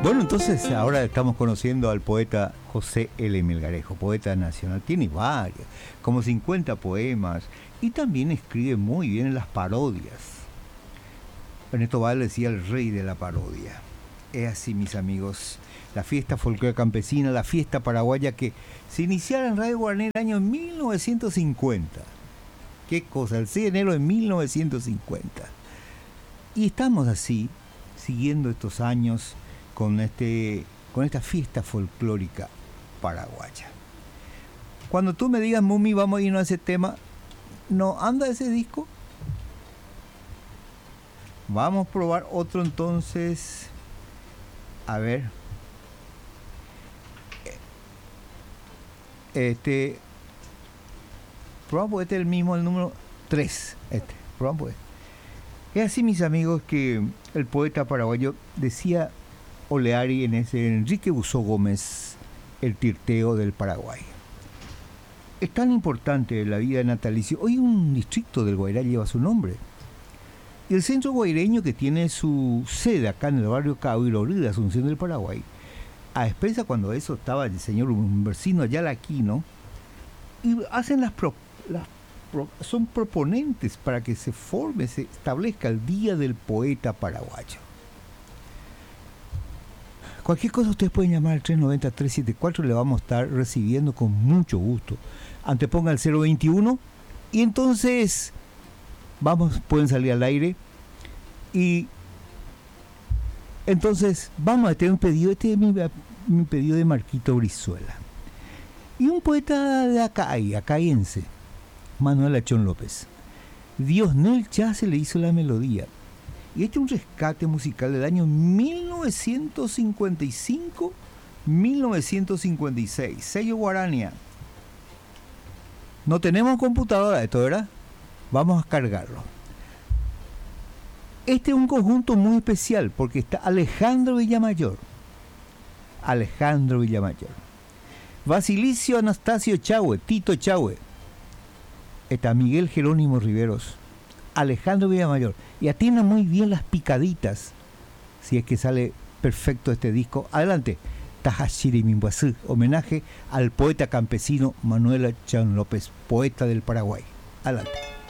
Bueno, entonces ahora estamos conociendo al poeta José L. Melgarejo, poeta nacional. Tiene varios, como 50 poemas, y también escribe muy bien en las parodias. Ernesto Valls decía el rey de la parodia. Es así, mis amigos, la fiesta folclórica campesina, la fiesta paraguaya que se iniciara en Radio Guaraní en el año 1950. ¿Qué cosa? El 6 de enero de 1950. Y estamos así, siguiendo estos años con esta fiesta folclórica paraguaya. Cuando tú me digas, Mumi, vamos a irnos a ese tema, ¿no anda ese disco? Vamos a probar otro entonces. A ver. Probamos este es el mismo, el número 3. Probamos este. Es así, mis amigos, que el poeta paraguayo decía Oleari en ese Enrique Buzo Gómez, el tirteo del Paraguay. Es tan importante la vida de natalicio. Hoy un distrito del Guairá lleva su nombre. Y el centro guaireño, que tiene su sede acá en el barrio Cahuilorri de Asunción del Paraguay, a expensa cuando eso estaba el señor Humbercino Ayala Aquino, y hacen son proponentes para que se forme, se establezca el Día del Poeta Paraguayo. Cualquier cosa ustedes pueden llamar al 390-374, le vamos a estar recibiendo con mucho gusto. Anteponga el 021 y entonces pueden salir al aire y entonces vamos a tener un pedido. Este es mi pedido de Marquito Brizuela y un poeta de acayense, Manuel Achón López. Dios Nel ya se le hizo la melodía y este es un rescate musical del año 1955-1956, sello Guarania. No tenemos computadora de esto, ¿verdad? Vamos a cargarlo. Este es un conjunto muy especial porque está Alejandro Villamayor, Basilicio Anastasio Chahue, Tito Chahue, está Miguel Jerónimo Riveros, Alejandro Villamayor, y atienden muy bien las picaditas, si es que sale perfecto este disco. Adelante, Tajashiri Mimbuazú, homenaje al poeta campesino Manuel Achón López, poeta del Paraguay. Adelante.